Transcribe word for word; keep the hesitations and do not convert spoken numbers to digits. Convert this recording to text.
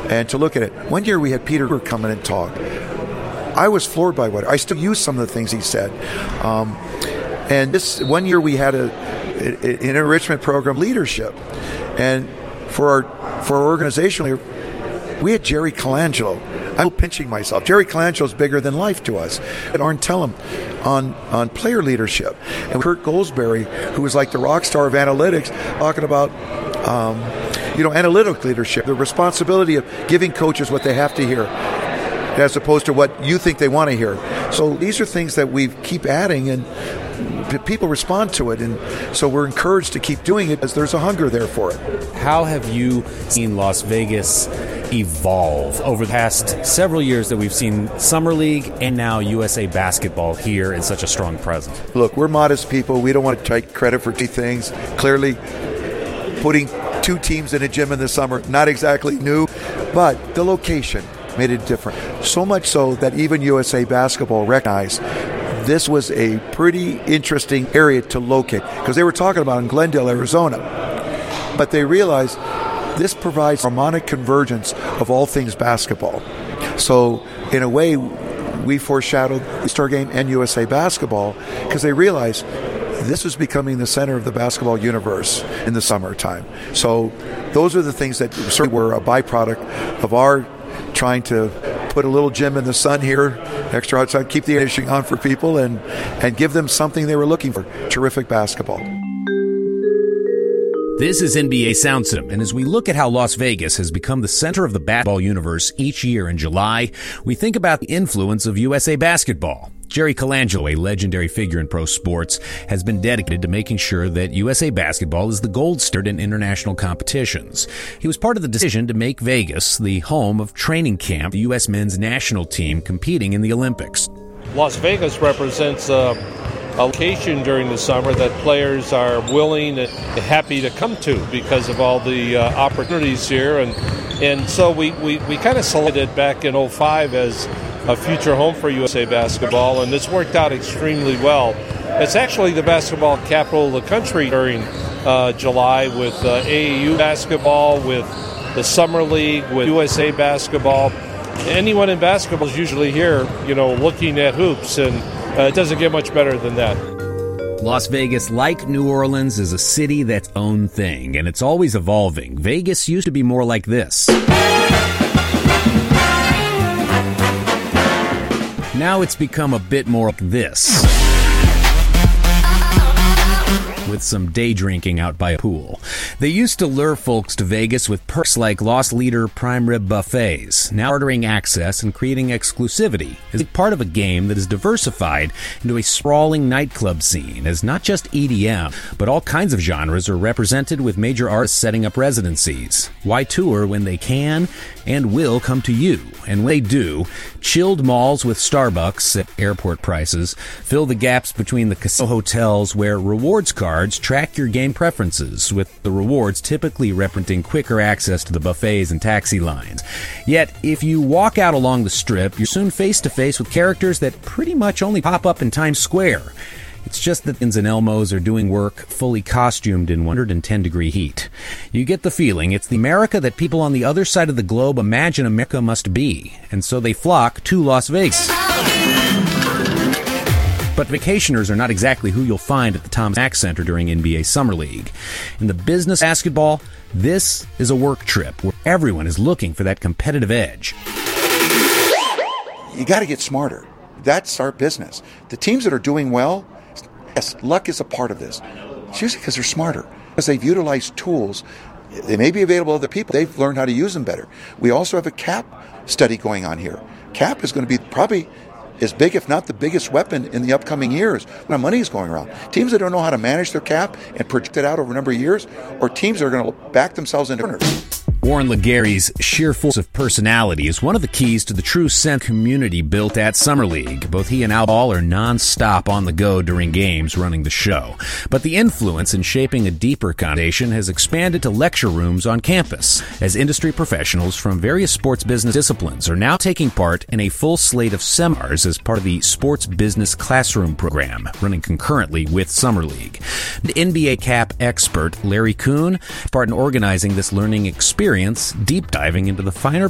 and to look at it. One year we had Peter come in and talk. I was floored by what I still use some of the things he said. Um, and this one year we had a an enrichment program, leadership, and for our for our organization, we had Jerry Colangelo. I'm pinching myself. Jerry Colangelo is bigger than life to us. And Arn Tellem on on player leadership, and Kurt Goldsberry, who was like the rock star of analytics, talking about. Um, you know, analytic leadership, the responsibility of giving coaches what they have to hear, as opposed to what you think they want to hear. So these are things that we keep adding, and people respond to it, and so we're encouraged to keep doing it as there's a hunger there for it. How have you seen Las Vegas evolve over the past several years that we've seen Summer League and now U S A Basketball here in such a strong presence? Look, we're modest people. We don't want to take credit for two things. Clearly, putting two teams in a gym in the summer, not exactly new, but the location made it different. So much so that even U S A Basketball recognized this was a pretty interesting area to locate, because they were talking about in Glendale, Arizona. But they realized this provides harmonic convergence of all things basketball. So in a way, we foreshadowed the Star Game and U S A Basketball, because they realized this is becoming the center of the basketball universe in the summertime. So those are the things that certainly were a byproduct of our trying to put a little gym in the sun here, extra outside, keep the air conditioning on for people, and, and give them something they were looking for, terrific basketball. This is N B A Sound System, and as we look at how Las Vegas has become the center of the basketball universe each year in July, we think about the influence of U S A Basketball. Jerry Colangelo, a legendary figure in pro sports, has been dedicated to making sure that U S A Basketball is the gold standard in international competitions. He was part of the decision to make Vegas the home of training camp, the U S men's national team competing in the Olympics. Las Vegas represents a, a location during the summer that players are willing and happy to come to because of all the uh, opportunities here. And and so we, we, we kind of selected it back in oh five as a future home for U S A Basketball, and it's worked out extremely well. It's actually the basketball capital of the country during uh, July, with uh, A A U basketball, with the Summer League, with U S A Basketball. Anyone in basketball is usually here, you know, looking at hoops, and uh, it doesn't get much better than that. Las Vegas, like New Orleans, is a city that's own thing, and it's always evolving. Vegas used to be more like this. Now it's become a bit more like this, with some day drinking out by a pool. They used to lure folks to Vegas with perks like loss leader prime rib buffets. Now ordering access and creating exclusivity is part of a game that is diversified into a sprawling nightclub scene, as not just E D M, but all kinds of genres are represented, with major artists setting up residencies. Why tour when they can and will come to you? And when they do, chilled malls with Starbucks at airport prices fill the gaps between the casino hotels, where rewards cards track your game preferences, with the rewards typically representing quicker access to the buffets and taxi lines. Yet, if you walk out along the Strip, you're soon face-to-face with characters that pretty much only pop up in Times Square. It's just that Ins and Elmos are doing work fully costumed in one hundred ten degree heat. You get the feeling it's the America that people on the other side of the globe imagine America must be, and so they flock to Las Vegas. But vacationers are not exactly who you'll find at the Tom Mack Center during N B A Summer League. In the business of basketball, this is a work trip where everyone is looking for that competitive edge. You got to get smarter. That's our business. The teams that are doing well, yes, luck is a part of this. It's usually because they're smarter, because they've utilized tools. They may be available to other people. They've learned how to use them better. We also have a cap study going on here. Cap is going to be probably as big, if not the biggest weapon in the upcoming years when money is going around. Teams that don't know how to manage their cap and project it out over a number of years, or teams that are going to back themselves into corners. Warren Legary's sheer force of personality is one of the keys to the true sense of community built at Summer League. Both he and Al Ball are non-stop on the go during games running the show. But the influence in shaping a deeper foundation has expanded to lecture rooms on campus, as industry professionals from various sports business disciplines are now taking part in a full slate of seminars as part of the Sports Business Classroom program, running concurrently with Summer League. The N B A cap expert Larry Kuhn part in organizing this learning experience, deep diving into the finer